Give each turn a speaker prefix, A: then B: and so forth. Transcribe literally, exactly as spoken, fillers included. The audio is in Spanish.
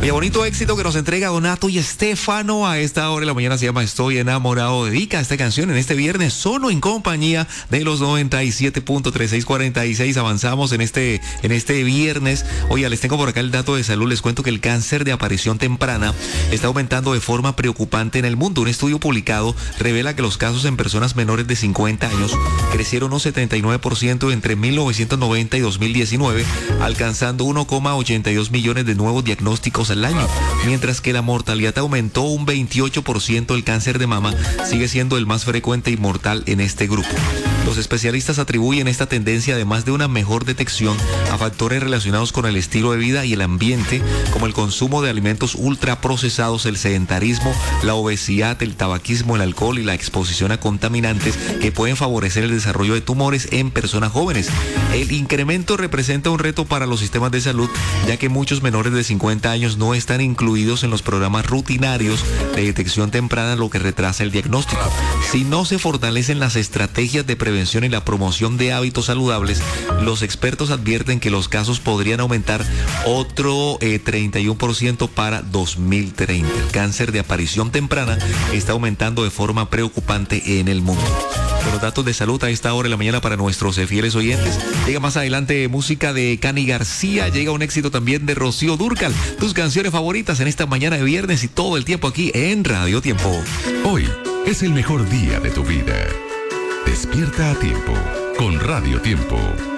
A: Oye, bonito éxito que nos entrega Donato y Estefano a esta hora de la mañana. Se llama Estoy enamorado. Dedica esta canción en este viernes solo en compañía de los noventa y siete punto treinta y seis cuarenta y seis. Avanzamos en este, en este viernes. Oye, les tengo por acá el dato de salud. Les cuento que el cáncer de aparición temprana está aumentando de forma preocupante en el mundo. Un estudio publicado revela que los casos en personas menores de cincuenta años crecieron un setenta y nueve por ciento entre mil novecientos noventa y dos mil diecinueve, alcanzando uno coma ochenta y dos millones de nuevos diagnósticos al año, mientras que la mortalidad aumentó un veintiocho por ciento. El cáncer de mama sigue siendo el más frecuente y mortal en este grupo. Los especialistas atribuyen esta tendencia, además de una mejor detección, a factores relacionados con el estilo de vida y el ambiente, como el consumo de alimentos ultraprocesados, el sedentarismo, la obesidad, el tabaquismo, el alcohol y la exposición a contaminantes que pueden favorecer el desarrollo de tumores en personas jóvenes. El incremento representa un reto para los sistemas de salud, ya que muchos menores de cincuenta años no están incluidos en los programas rutinarios de detección temprana, lo que retrasa el diagnóstico. Si no se fortalecen las estrategias de prevención y la promoción de hábitos saludables, los expertos advierten que los casos podrían aumentar otro eh, treinta y uno por ciento para dos mil treinta. El cáncer de aparición temprana está aumentando de forma preocupante en el mundo. Con los datos de salud a esta hora de la mañana para nuestros eh, fieles oyentes. Llega más adelante música de Cani García, llega un éxito también de Rocío Dúrcal. Tus canciones favoritas en esta mañana de viernes y todo el tiempo aquí en Radio Tiempo.
B: Hoy es el mejor día de tu vida. Despierta a tiempo con Radio Tiempo.